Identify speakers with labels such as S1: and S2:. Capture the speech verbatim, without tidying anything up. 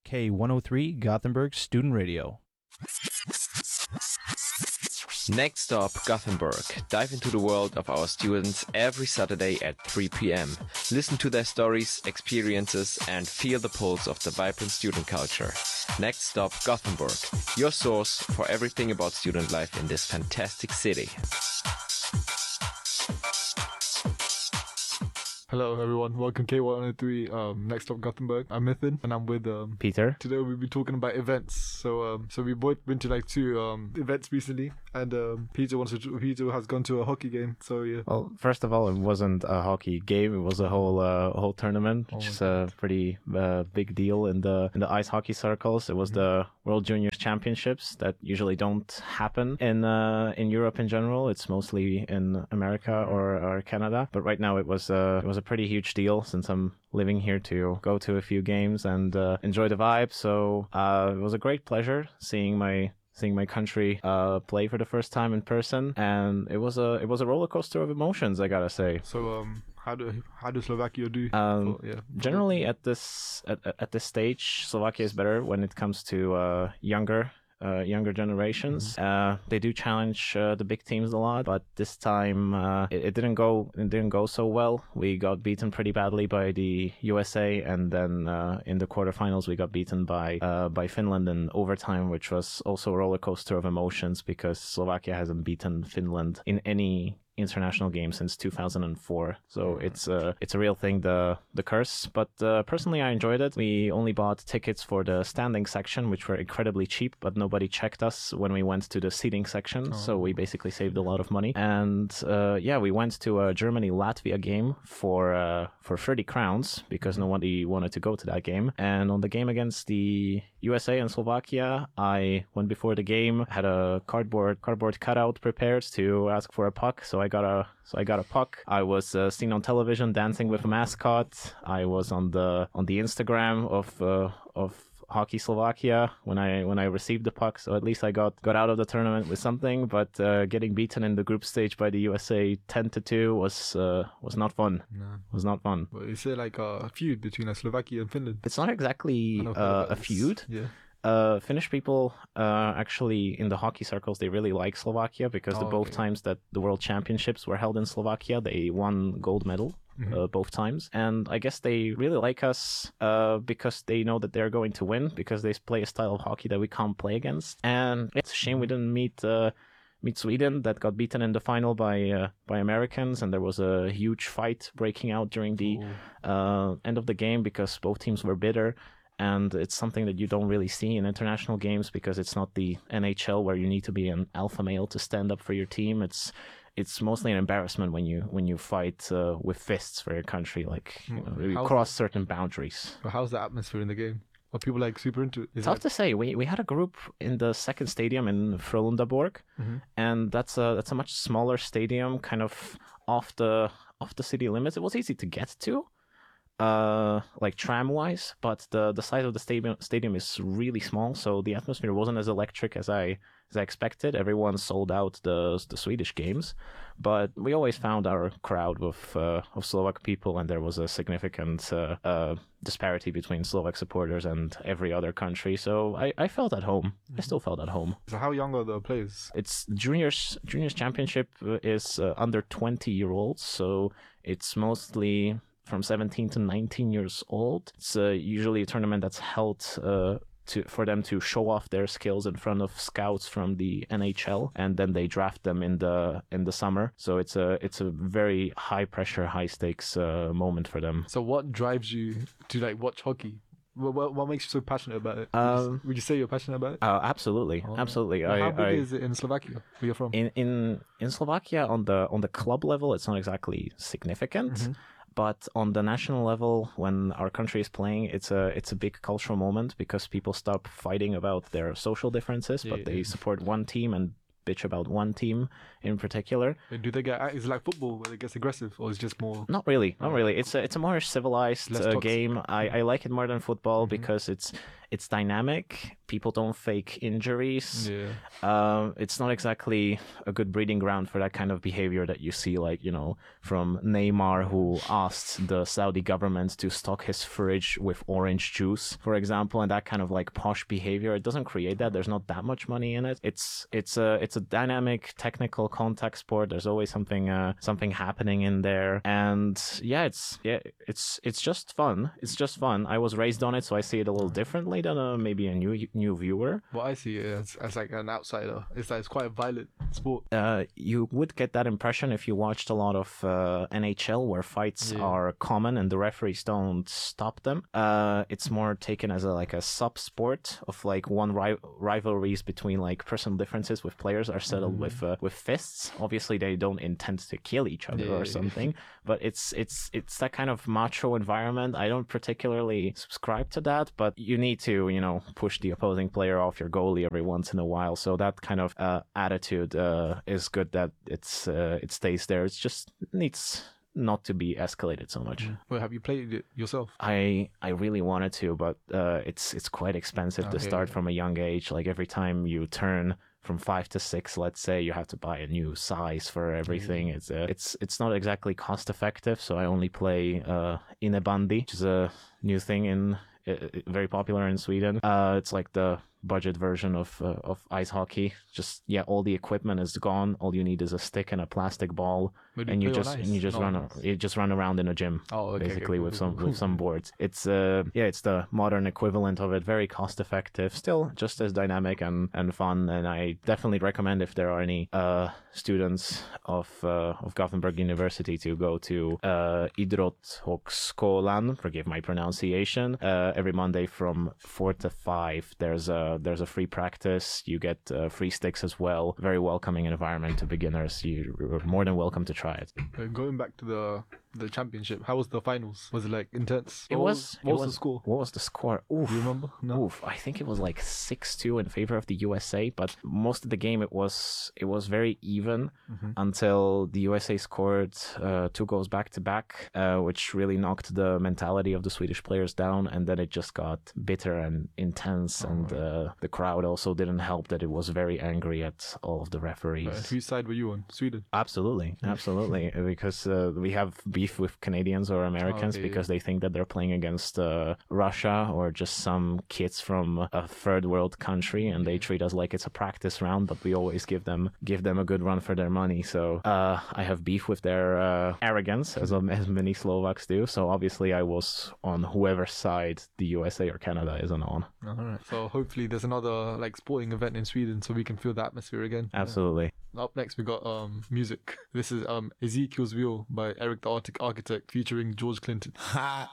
S1: K one oh three Gothenburg Student Radio.
S2: Next stop, Gothenburg. Dive into the world of our students every Saturday at three p.m. Listen to their stories, experiences, and feel the pulse of the vibrant student culture. Next stop, Gothenburg. Your source for everything about student life in this fantastic city.
S3: Hello everyone, welcome to K one oh three, um, Next Stop Gothenburg. I'm Mithin and I'm with um,
S4: Peter.
S3: Today we'll be talking about events. So um, so we've both been to like two um, events recently, and um, Peter wants to, Peter has gone to a hockey game. So yeah.
S4: Well, first of all, it wasn't a hockey game; it was a whole uh, whole tournament,
S3: Oh
S4: which is
S3: my
S4: a pretty uh, big deal in the in the ice hockey circles. It was the World Juniors Championships that usually don't happen in uh, in Europe in general. It's mostly in America or, or Canada. But right now, it was uh, it was a pretty huge deal since I'm living here to go to a few games and uh, enjoy the vibe. So uh, it was a great pleasure seeing my seeing my country uh, play for the first time in person, and it was a it was a roller coaster of emotions, I gotta say.
S3: So um, how do how does Slovakia do?
S4: Um,
S3: for, yeah.
S4: Generally, at this at at this stage, Slovakia is better when it comes to uh, younger. Uh, younger generations.
S3: Mm-hmm.
S4: Uh, they do challenge uh, the big teams a lot, but this time uh, it, it didn't go. It didn't go so well. We got beaten pretty badly by the U S A, and then uh, in the quarterfinals we got beaten by uh, by Finland in overtime, which was also a roller coaster of emotions because Slovakia hasn't beaten Finland in any international game since two thousand four, so it's a it's a real thing, the the curse. But uh, personally, I enjoyed it. We only bought tickets for the standing section, which were incredibly cheap, but nobody checked us when we went to the seating section,
S3: Oh.
S4: so we basically saved a lot of money. And uh, yeah, we went to a Germany Latvia game for uh, for thirty crowns because nobody wanted to go to that game. And on the game against the U S A and Slovakia, I went before the game, had a cardboard cardboard cutout prepared to ask for a puck, so I got a so I got a puck. I was uh, seen on television dancing with a mascot. I was on the on the Instagram of uh, of Hockey Slovakia when I when I received the puck. So at least I got got out of the tournament with something. But uh, getting beaten in the group stage by the U S A ten to two was uh, was not fun.
S3: No.
S4: Was not fun.
S3: But is there like a feud between like, Slovakia and Finland?
S4: It's not exactly
S3: I know
S4: uh,
S3: about
S4: a
S3: this.
S4: feud.
S3: Yeah.
S4: Uh, Finnish people, uh, actually, in the hockey circles, they really like Slovakia because the
S3: Oh,
S4: both
S3: okay.
S4: times that the World Championships were held in Slovakia, they won gold medal.
S3: Mhm.
S4: Uh, both times, and I guess they really like us uh, because they know that they're going to win because they play a style of hockey that we can't play against. And it's a shame we didn't meet uh, meet Sweden, that got beaten in the final by uh, by Americans, and there was a huge fight breaking out during the uh, end of the game because both teams were bitter. And it's something that you don't really see in international games because it's not the N H L where you need to be an alpha male to stand up for your team. It's it's mostly an embarrassment when you when you fight uh, with fists for your country, like you know, you
S3: How's-
S4: cross certain boundaries.
S3: But how's the atmosphere in the game? Are people like super into it? Is
S4: Tough
S3: that-
S4: to say. We we had a group in the second stadium in Frölundaborg,
S3: Mhm.
S4: and that's a that's a much smaller stadium, kind of off the off the city limits. It was easy to get to, uh, like tram wise, but the the size of the stadium stadium is really small, so the atmosphere wasn't as electric as I as I expected. Everyone sold out the the Swedish games, but we always found our crowd of uh, of Slovak people, and there was a significant uh, uh, disparity between Slovak supporters and every other country. So I, I felt at home. I still felt at home.
S3: So how young are the players?
S4: It's juniors juniors championship uh, is uh, under twenty year olds, so it's mostly from seventeen to nineteen years old. It's uh, usually a tournament that's held uh, to for them to show off their skills in front of scouts from the N H L, and then they draft them in the in the summer. So it's a it's a very high pressure, high stakes uh, moment for them.
S3: So what drives you to like watch hockey? What what, what makes you so passionate about it? Would, you,
S4: Um,
S3: s- would you say you're passionate about it?
S4: Uh, absolutely,
S3: Oh.
S4: absolutely.
S3: Well,
S4: I,
S3: how big
S4: I,
S3: is it in Slovakia? Where you're from?
S4: in in in Slovakia on the on the club level, it's not exactly significant.
S3: Mhm.
S4: But on the national level, when our country is playing, it's a it's a big cultural moment because people stop fighting about their social differences,
S3: Yeah,
S4: but they
S3: yeah.
S4: support one team and bitch about one team in particular.
S3: Do they get? Is it like football where it gets aggressive, or is it just more?
S4: Not really, not
S3: Oh.
S4: really. It's a it's a more civilized
S3: Less
S4: uh,
S3: toxic.
S4: game. I, I like it more than football
S3: Mhm.
S4: because it's it's dynamic. People don't fake injuries.
S3: Yeah.
S4: Um, it's not exactly a good breeding ground for that kind of behavior that you see, like, you know, from Neymar, who asked the Saudi government to stock his fridge with orange juice, for example, and that kind of like posh behavior. It doesn't create that. There's not that much money in it. It's it's a it's a dynamic, technical contact sport. There's always something uh, something happening in there, and yeah, it's yeah, it's it's just fun. It's just fun. I was raised on it, so I see it a little differently than uh, maybe a new new viewer.
S3: What I see it as, as like an outsider, it's like it's quite a violent sport.
S4: Uh, you would get that impression if you watched a lot of uh, N H L, where fights
S3: Yeah.
S4: are common and the referees don't stop them. Uh, it's more taken as a like a sub sport of like one ri- rivalries between like personal differences with players are settled
S3: Mm-hmm.
S4: with uh, with fists. Obviously, they don't intend to kill each other
S3: Yeah.
S4: or something, but it's it's it's that kind of macho environment. I don't particularly subscribe to that, but you need to you know push the opposing player off your goalie every once in a while. So that kind of uh, attitude uh, is good that it's uh, it stays there. It's just it needs not to be escalated so much.
S3: Well, have you played it yourself?
S4: I I really wanted to, but uh, it's it's quite expensive to
S3: Okay,
S4: start
S3: yeah.
S4: from a young age. Like every time you turn from five to six, let's say, you have to buy a new size for everything.
S3: Mm.
S4: It's uh, it's it's not exactly cost effective. So I only play uh, Inebandi, which is a new thing in uh, very popular in Sweden. Uh, it's like the budget version of uh, of ice hockey. Just yeah, all the equipment is gone. All you need is a stick and a plastic ball,
S3: But do
S4: and you
S3: play on
S4: just
S3: ice?
S4: and you just
S3: Not
S4: run
S3: on
S4: a-
S3: ice.
S4: you just run around in a gym.
S3: Oh, okay, okay,
S4: basically
S3: cool,
S4: with
S3: cool,
S4: some
S3: cool.
S4: with some boards. It's uh yeah, it's the modern equivalent of it. Very cost effective, still just as dynamic and, and fun. And I definitely recommend if there are any uh students of uh, of Gothenburg University to go to uh Idrottshögskolan. Forgive my pronunciation. Uh, every Monday from four to five, there's a there's a free practice. You get uh, free sticks as well. Very welcoming environment to beginners. You're more than welcome to try it.
S3: Uh, going back to the the championship, how was the finals? Was it like intense?
S4: It
S3: What
S4: was.
S3: What
S4: it
S3: was,
S4: was
S3: the score?
S4: What was the score? Oof.
S3: Do you remember? No.
S4: Oof. I think it was like six two in favor of the U S A, but most of the game it was it was very even
S3: Mhm.
S4: until the U S A scored uh, two goals back to back, uh, which really knocked the mentality of the Swedish players down, and then it just got bitter and intense,
S3: Oh,
S4: and uh, the crowd also didn't help that it was very angry at all of the referees.
S3: Uh, whose side were you on? Sweden.
S4: Absolutely, absolutely, because uh, we have beef with Canadians or Americans
S3: Okay,
S4: because they think that they're playing against uh, Russia or just some kids from a third world country, and they treat us like it's a practice round. But we always give them give them a good run for their money. So uh, I have beef with their uh, arrogance, as, as many Slovaks do. So obviously, I was on whoever's side the U S A or Canada isn't on.
S3: All right. So hopefully there's another like sporting event in Sweden so we can feel the atmosphere again.
S4: Absolutely.
S3: Up next we got um music. This is um Ezekiel's Wheel by Eric the Arctic Architect featuring George Clinton.